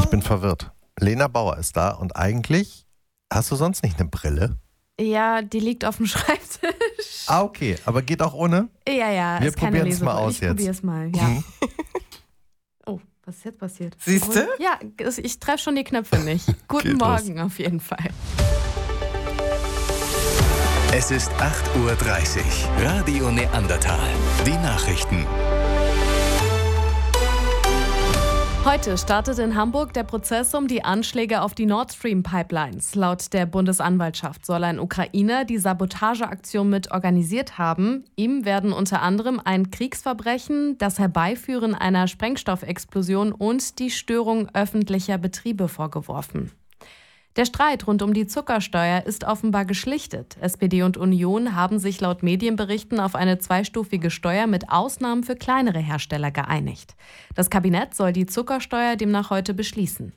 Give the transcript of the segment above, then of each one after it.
Ich bin verwirrt. Lena Bauer ist da und eigentlich hast du sonst nicht eine Brille? Ja, die liegt auf dem Schreibtisch. Ah, okay. Aber geht auch ohne? Ja. Wir ist keine probieren es mal Lesebrille. aus Ich jetzt. probier's mal, ja. Oh, was ist jetzt passiert? Siehst du? Ja, ich treffe schon die Knöpfe nicht. Guten Geht Morgen auf jeden Fall. Es ist 8:30 Uhr. Radio Neandertal. Die Nachrichten. Heute startet in Hamburg der Prozess um die Anschläge auf die Nord Stream Pipelines. Laut der Bundesanwaltschaft soll ein Ukrainer die Sabotageaktion mit organisiert haben. Ihm werden unter anderem ein Kriegsverbrechen, das Herbeiführen einer Sprengstoffexplosion und die Störung öffentlicher Betriebe vorgeworfen. Der Streit rund um die Zuckersteuer ist offenbar geschlichtet. SPD und Union haben sich laut Medienberichten auf eine zweistufige Steuer mit Ausnahmen für kleinere Hersteller geeinigt. Das Kabinett soll die Zuckersteuer demnach heute beschließen.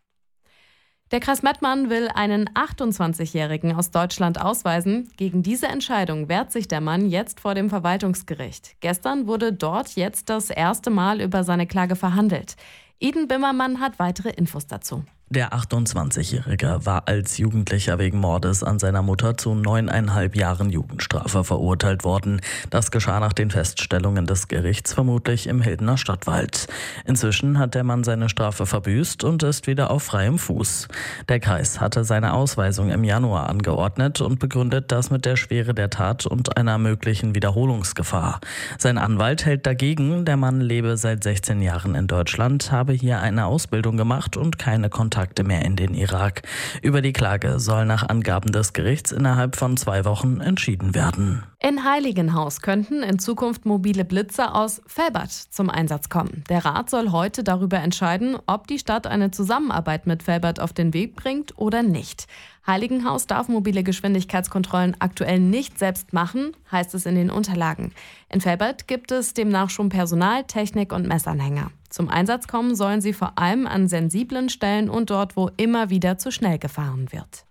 Der Kreis Mettmann will einen 28-Jährigen aus Deutschland ausweisen. Gegen diese Entscheidung wehrt sich der Mann jetzt vor dem Verwaltungsgericht. Gestern wurde dort jetzt das erste Mal über seine Klage verhandelt. Eden Bimmermann hat weitere Infos dazu. Der 28-Jährige war als Jugendlicher wegen Mordes an seiner Mutter zu 9,5 Jahren Jugendstrafe verurteilt worden. Das geschah nach den Feststellungen des Gerichts vermutlich im Hildener Stadtwald. Inzwischen hat der Mann seine Strafe verbüßt und ist wieder auf freiem Fuß. Der Kreis hatte seine Ausweisung im Januar angeordnet und begründet das mit der Schwere der Tat und einer möglichen Wiederholungsgefahr. Sein Anwalt hält dagegen, der Mann lebe seit 16 Jahren in Deutschland, habe hier eine Ausbildung gemacht und keine Kontakte mehr in den Irak. Über die Klage soll nach Angaben des Gerichts innerhalb von 2 Wochen entschieden werden. In Heiligenhaus könnten in Zukunft mobile Blitzer aus Velbert zum Einsatz kommen. Der Rat soll heute darüber entscheiden, ob die Stadt eine Zusammenarbeit mit Velbert auf den Weg bringt oder nicht. Heiligenhaus darf mobile Geschwindigkeitskontrollen aktuell nicht selbst machen, heißt es in den Unterlagen. In Velbert gibt es demnach schon Personal, Technik und Messanhänger. Zum Einsatz kommen sollen sie vor allem an sensiblen Stellen und dort, wo immer wieder zu schnell gefahren wird.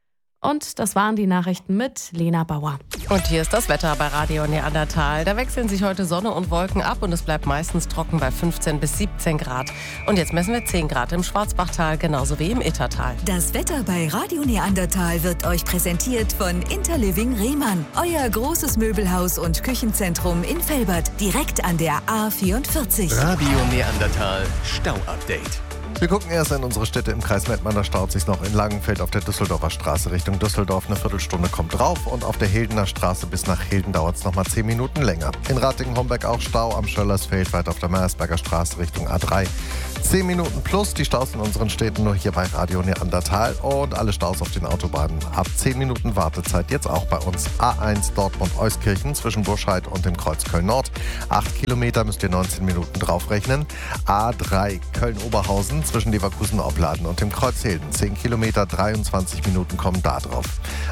Und das waren die Nachrichten mit Lena Bauer. Und hier ist das Wetter bei Radio Neandertal. Da wechseln sich heute Sonne und Wolken ab und es bleibt meistens trocken bei 15 bis 17 Grad. Und jetzt messen wir 10 Grad im Schwarzbachtal, genauso wie im Ittertal. Das Wetter bei Radio Neandertal wird euch präsentiert von Interliving Rehmann. Euer großes Möbelhaus und Küchenzentrum in Velbert, direkt an der A44. Radio Neandertal Stau-Update. Wir gucken erst in unsere Städte im Kreis Mettmann. Da staut sich noch in Langenfeld auf der Düsseldorfer Straße Richtung Düsseldorf. Eine Viertelstunde kommt drauf. Und auf der Hildener Straße bis nach Hilden dauert es nochmal 10 Minuten länger. In Ratingen-Homberg auch Stau am Schöllersfeld, weiter auf der Meiersberger Straße Richtung A3. 10 Minuten plus die Staus in unseren Städten nur hier bei Radio Neandertal. Und alle Staus auf den Autobahnen ab 10 Minuten Wartezeit jetzt auch bei uns. A1 Dortmund-Euskirchen zwischen Burscheid und dem Kreuz Köln-Nord. 8 Kilometer müsst ihr 19 Minuten draufrechnen. A3 Köln-Oberhausen zwischen Leverkusen Opladen und dem Kreuz Hilden. 10 Kilometer, 23 Minuten kommen da drauf.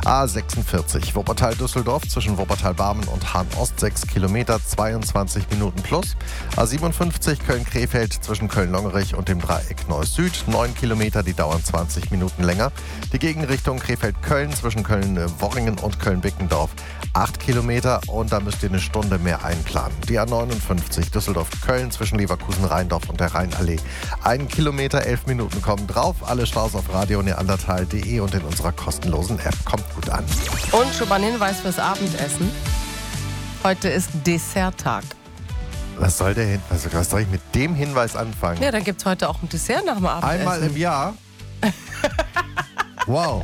A46 Wuppertal-Düsseldorf zwischen Wuppertal-Barmen und Hahn-Ost. 6 Kilometer, 22 Minuten plus. A57 Köln-Krefeld zwischen Köln-Longerich und dem Dreieck Neuss-Süd. 9 Kilometer, die dauern 20 Minuten länger. Die Gegenrichtung Krefeld-Köln zwischen Köln-Worringen und Köln-Bickendorf. 8 Kilometer und da müsst ihr eine Stunde mehr einplanen. Die A59 Düsseldorf-Köln zwischen Leverkusen-Rheindorf und der Rheinallee. 1 Kilometer, 11 Minuten kommen drauf. Alle Staus auf radioneandertal.de und in unserer kostenlosen App. Kommt gut an. Und schon mal ein Hinweis fürs Abendessen. Heute ist Desserttag. Was soll ich mit dem Hinweis anfangen? Ja, dann gibt es heute auch ein Dessert nach dem Abendessen. Einmal im Jahr? Wow.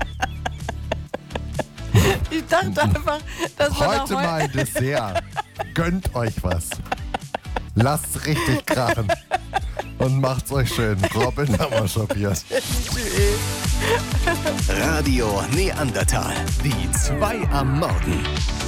Ich dachte einfach, dass wir Heute mal ein Dessert. Gönnt euch was. Lasst's richtig krachen. Und macht's euch schön. Robin Hammer-Schoppiert. Radio Neandertal. Die 2 am Morgen.